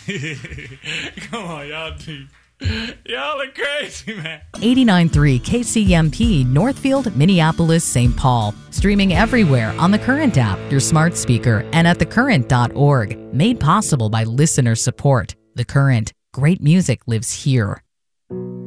Come on, y'all are crazy, man. 89.3 KCMP, Northfield, Minneapolis, St. Paul. Streaming everywhere on the Current app, your smart speaker, and at thecurrent.org. Made possible by listener support. The Current. Great music lives here.